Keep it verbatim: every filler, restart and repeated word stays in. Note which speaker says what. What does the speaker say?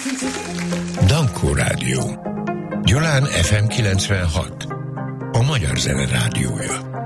Speaker 1: Dankó Rádió. Gyulán ef em kilencvenhat. A Magyar Zene Rádiója.